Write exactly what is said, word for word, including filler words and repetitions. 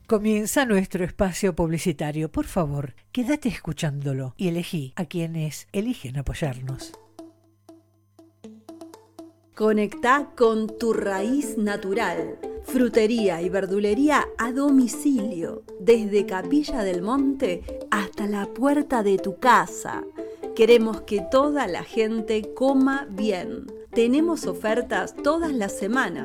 Comienza nuestro espacio publicitario. Por favor, quédate escuchándolo y elegí a quienes eligen apoyarnos. Conectá con tu raíz natural. Frutería y verdulería a domicilio, desde Capilla del Monte hasta la puerta de tu casa. Queremos que toda la gente coma bien. Tenemos ofertas todas las semanas.